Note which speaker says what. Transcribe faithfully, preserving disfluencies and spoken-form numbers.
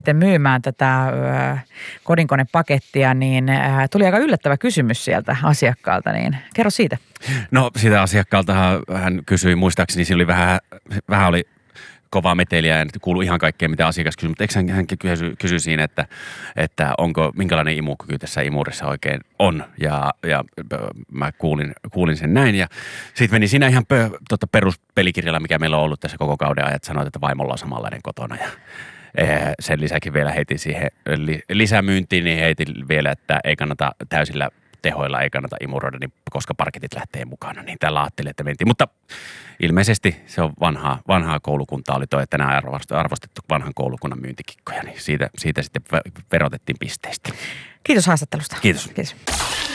Speaker 1: myymään tätä ö, kodinkonepakettia, niin ö, tuli aika yllättävä kysymys sieltä asiakkaalta, niin kerro siitä.
Speaker 2: No sitä asiakkaalta hän kysyi, muistaakseni siinä oli vähän, vähän oli kovaa meteliä, en kuulu ihan kaikkea, mitä asiakas kysyi, mutta eikö hän, hän kysy, kysy siinä, että, että onko, minkälainen imukyky tässä imurissa oikein on, ja, ja mä kuulin, kuulin sen näin, ja sitten meni siinä ihan pö, tota peruspelikirjalla, mikä meillä on ollut tässä koko kauden ajan, että sanoit, että vaimolla on samanlainen kotona, ja sen lisäksi vielä heitin siihen lisämyyntiin, niin heitin vielä, että ei kannata täysillä tehoilla, ei kannata imuroida, niin koska parketit lähtee mukana, niin tällä ajattelin, että mentiin. Mutta ilmeisesti se on vanhaa, vanhaa koulukuntaa, oli toi, että tänään arvostettu vanhan koulukunnan myyntikikkoja, niin siitä, siitä sitten verotettiin pisteistä.
Speaker 1: Kiitos haastattelusta.
Speaker 2: Kiitos.
Speaker 1: Kiitos.